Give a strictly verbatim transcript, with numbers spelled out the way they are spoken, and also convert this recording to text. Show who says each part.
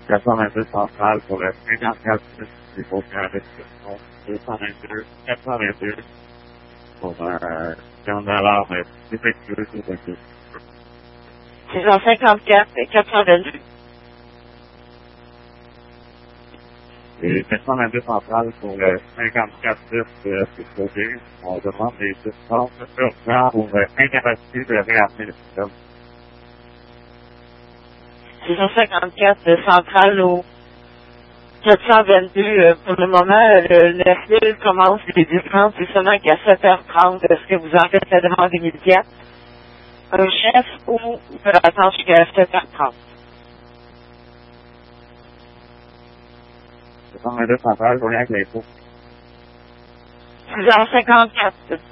Speaker 1: quatre cent vingt-deux centrale pour le cinquante-quatre six, il faut faire la description. deux cent vingt-deux, quatre cent vingt-deux pour un quinze dollars, mais défectueux, c'est possible.
Speaker 2: six cent cinquante-quatre et quatre cent vingt-deux.
Speaker 1: Et quatre cent vingt-deux centrales pour le cinquante-quatre six de explosé. On demande des substances urgentes pour incapacité de réarmer le système.
Speaker 2: six cent cinquante-quatre centrales au quatre cent vingt-deux. Euh, pour le moment, euh, le, le fil commence les différentes, c'est seulement qu'à sept heures trente. Est-ce que vous en faites la demande immédiate? Un chef ou il peut attendre jusqu'à sept heures trente?
Speaker 1: quatre cent vingt-deux centrales, je reviens avec l'info.
Speaker 2: six cent cinquante-quatre.